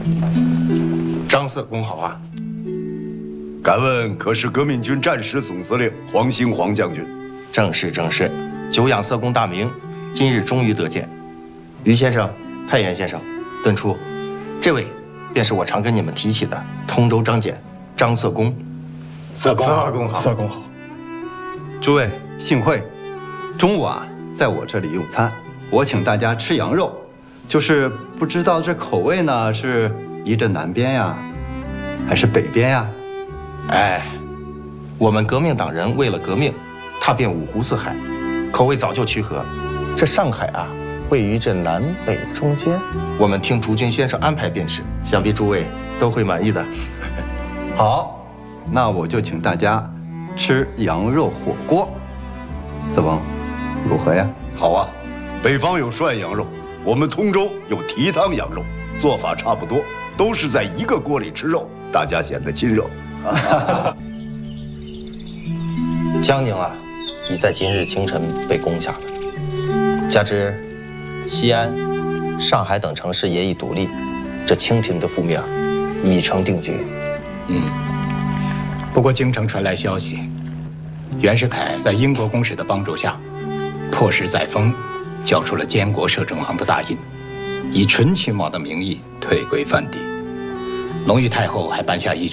张色公好啊！ 敢问可是革命军战时总司令黄兴黄将军？ 正是正是，久仰色公大名，今日终于得见。于先生、太原先生、顿初，这位便是我常跟你们提起的通州张简张色公。 色公好， 色公好。 诸位幸会，中午啊，在我这里用餐，我请大家吃羊肉，就是不知道这口味呢是移着南边呀，还是北边呀？ 哎，我们革命党人为了革命，踏遍五湖四海，口味早就趋合。这上海啊，位于这南北中间，我们听竹君先生安排便是，想必诸位都会满意的。 好，那我就请大家吃羊肉火锅。四翁，如何呀？ 好啊，北方有涮羊肉，我们通州有蹄汤羊肉，做法差不多，都是在一个锅里吃肉，大家显得亲热。 江宁啊，已在今日清晨被攻下了，加之西安、上海等城市也已独立，这清廷的覆灭已成定局。 不过京城传来消息，袁世凯在英国公使的帮助下，迫使载沣交出了监国摄政王的大印，以纯亲王的名义退归藩邸。隆裕太后还颁下遗